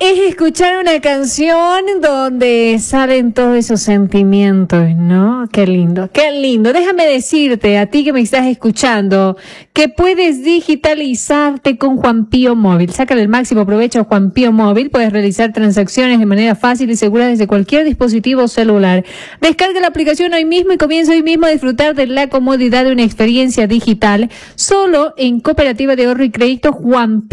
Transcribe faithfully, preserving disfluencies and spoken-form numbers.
es escuchar una canción donde salen todos esos sentimientos, ¿no? Qué lindo, qué lindo. Déjame decirte, a ti que me estás escuchando, que puedes digitalizarte con Juan Pío Móvil. Sácale el máximo provecho a Juan Pío Móvil. Puedes realizar transacciones de manera fácil y segura desde cualquier dispositivo celular. Descarga la aplicación hoy mismo y comienza hoy mismo a disfrutar de la comodidad de una experiencia digital solo en Cooperativa de Ahorro y Crédito Juan Pío